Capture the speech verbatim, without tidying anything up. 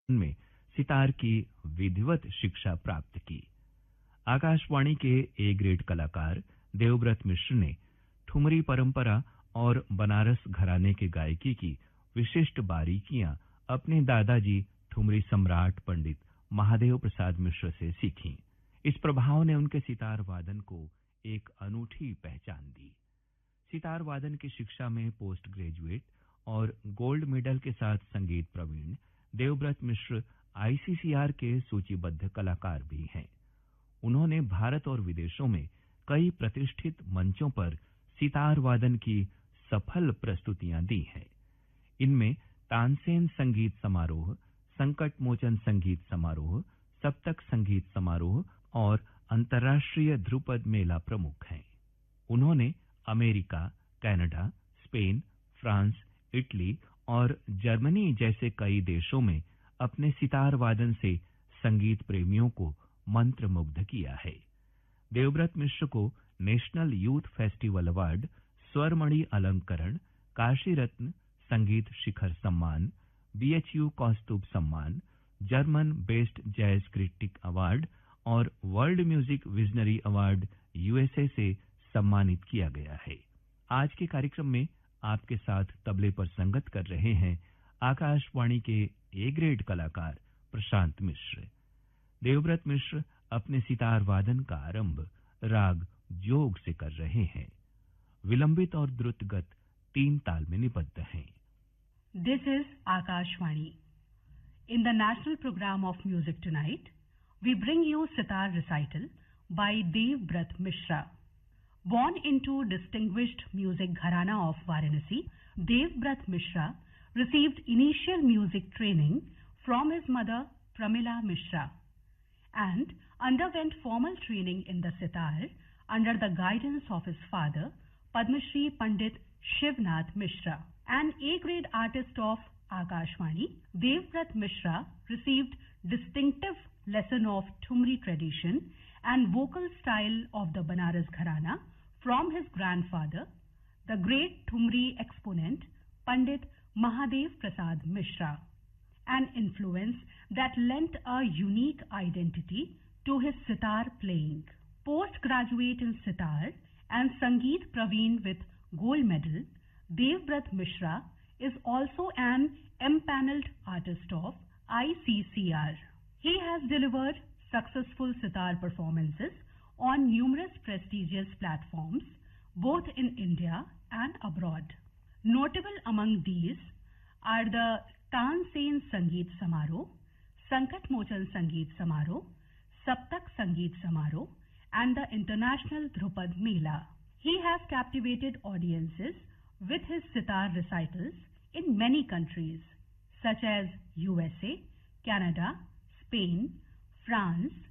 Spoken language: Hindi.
में सितार की विधिवत शिक्षा प्राप्त की। आकाशवाणी के ए ग्रेड कलाकार देवव्रत मिश्र ने ठुमरी परंपरा और बनारस घराने के गायकी की विशिष्ट बारीकियां अपने दादाजी ठुमरी सम्राट पंडित महादेव प्रसाद मिश्र से सीखीं। इस प्रभाव ने उनके सितार वादन को एक अनूठी पहचान दी। सितार वादन की शिक्षा में पोस्ट ग्रेजुएट और गोल्ड मेडल के साथ संगीत प्रवीण देवव्रत मिश्र आईसीसीआर के सूचीबद्ध कलाकार भी हैं। उन्होंने भारत और विदेशों में कई प्रतिष्ठित मंचों पर सितार वादन की सफल प्रस्तुतियां दी हैं। इनमें तानसेन संगीत समारोह, संकट मोचन संगीत समारोह, सप्तक संगीत समारोह और अंतर्राष्ट्रीय ध्रुपद मेला प्रमुख हैं। उन्होंने America, Canada, Spain, France, Italy और जर्मनी जैसे कई देशों में अपने सितार वादन से संगीत प्रेमियों को मंत्रमुग्ध किया है। देवव्रत मिश्र को नेशनल यूथ फेस्टिवल अवार्ड, स्वरमणि अलंकरण, काशी रत्न संगीत शिखर सम्मान, बीएचयू कौस्तुभ सम्मान, German best jazz critic award और world music visionary award USA से सम्मानित किया गया है। आज के कार्यक्रम में आपके साथ तबले पर संगत कर रहे हैं आकाशवाणी के ए ग्रेड कलाकार प्रशांत मिश्र। देवव्रत मिश्र अपने सितार वादन का आरंभ राग जोग से कर रहे हैं। विलंबित और द्रुत गत तीन ताल में निबद्ध हैं। This is Akashvani. In the national program of music tonight, we bring you sitar recital by Devvrat Mishra. Born into distinguished music gharana of Varanasi, Devvrat Mishra received initial music training from his mother Pramila Mishra and underwent formal training in the sitar under the guidance of his father Padma Shri Pandit Shivnath Mishra. An A-grade artist of Akashvani, Devvrat Mishra received distinctive lesson of Thumri tradition and vocal style of the Banaras Gharana from his grandfather, the great Thumri exponent Pandit Mahadev Prasad Mishra, an influence that lent a unique identity to his sitar playing. Postgraduate in sitar and Sangeet Praveen with gold medal, Devvrat Mishra is also an empaneled artist of I C C R. He has delivered successful sitar performances on numerous prestigious platforms, both in India and abroad. Notable among these are the Tansen Sangeet Samaroh, Sankat Mochan Sangeet Samaroh, Saptak Sangeet Samaroh, and the International Dhrupad Mela. He has captivated audiences with his sitar recitals in many countries such as U S A, Canada, Spain, France,